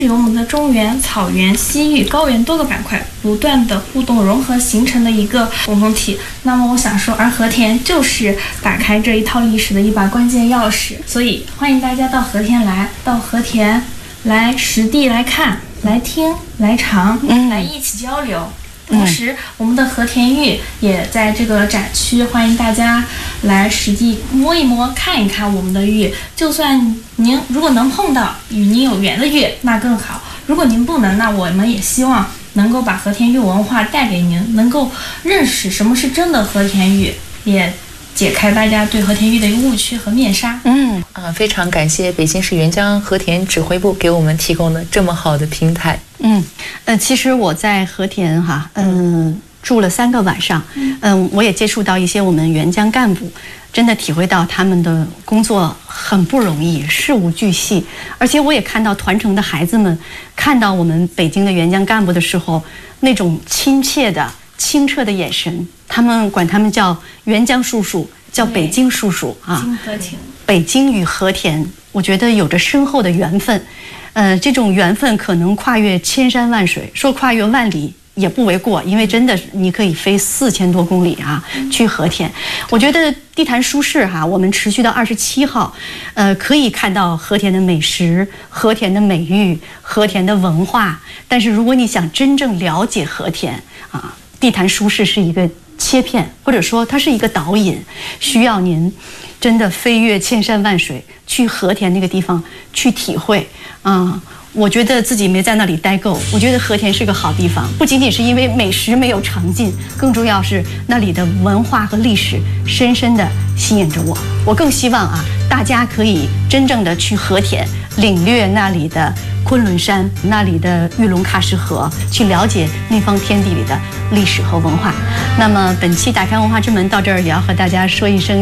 由我们的中原、草原、西域、高原多个板块不断的互动融合形成的一个共同体。那么我想说，而和田就是打开这一套历史的一把关键钥匙。所以欢迎大家到和田来，到和田来实地来看、来听、来尝、来一起交流。同时，我们的和田玉也在这个展区，欢迎大家来实地摸一摸、看一看我们的玉。就算您如果能碰到与您有缘的玉，那更好；如果您不能，那我们也希望能够把和田玉文化带给您，能够认识什么是真的和田玉，也解开大家对和田玉的一个误区和面纱。 非常感谢北京市沅江和田指挥部给我们提供的这么好的平台。 其实我在和田住了3个晚上，我也接触到一些我们沅江干部，真的体会到他们的工作很不容易，事无巨细，而且我也看到团城的孩子们看到我们北京的沅江干部的时候，那种亲切的、清澈的眼神，他们管他们叫沅江叔叔，叫北京叔叔啊。北京与和田，我觉得有着深厚的缘分。这种缘分可能跨越千山万水，说跨越万里也不为过，因为真的你可以飞4000多公里啊去和田。我觉得地坛书市我们持续到27号，可以看到和田的美食、和田的美玉、和田的文化。但是如果你想真正了解和田地坛书市是一个切片，或者说它是一个导引，需要您真的飞越千山万水去和田那个地方去体会我觉得自己没在那里待够，我觉得和田是个好地方，不仅仅是因为美食没有尝尽，更重要是那里的文化和历史深深地吸引着我。我更希望大家可以真正的去和田，领略那里的昆仑山，那里的玉龙喀什河，去了解那方天地里的历史和文化。那么本期打开文化之门到这儿也要和大家说一声